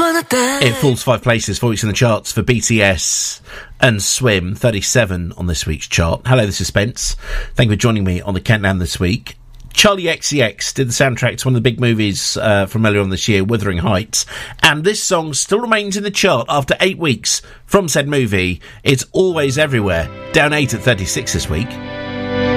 It falls 5 places, 4 weeks in the charts for BTS and Swim, 37 on this week's chart. Hello, this is Spence. Thank you for joining me on the countdown this week. Charlie XCX did the soundtrack to one of the big movies from earlier on this year, Wuthering Heights, and this song still remains in the chart after 8 weeks from said movie. It's Always Everywhere, down 8 at 36 this week.